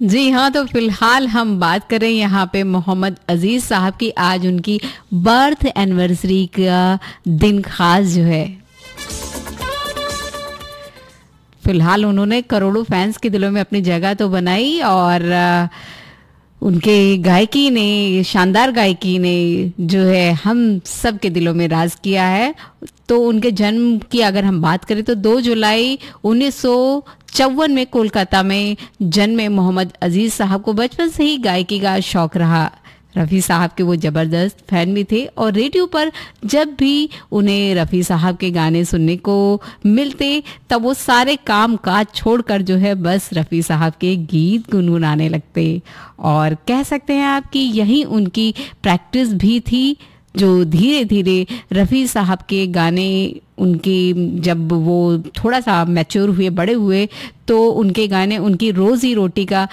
जी हाँ, तो फिलहाल हम बात करें यहाँ पे मोहम्मद अजीज साहब की। आज उनकी बर्थ एनिवर्सरी का दिन खास जो है। फिलहाल उन्होंने करोड़ों फैंस के दिलों में अपनी जगह तो बनाई, और उनके गायकी ने, शानदार गायकी ने जो है हम सब के दिलों में राज किया है। तो उनके जन्म की अगर हम बात करें तो 2 जुलाई 1954 में कोलकाता में जन्मे मोहम्मद अजीज साहब को बचपन से ही गायकी का शौक रहा। रफ़ी साहब के वो ज़बरदस्त फ़ैन भी थे, और रेडियो पर जब भी उन्हें रफ़ी साहब के गाने सुनने को मिलते तब वो सारे काम काज छोड़कर जो है बस रफ़ी साहब के गीत गुनगुनाने लगते। और कह सकते हैं आप कि यही उनकी प्रैक्टिस भी थी, जो धीरे धीरे रफ़ी साहब के गाने, उनकी जब वो थोड़ा सा मैच्योर हुए, बड़े हुए, तो उनके गाने उनकी रोज़ी रोटी का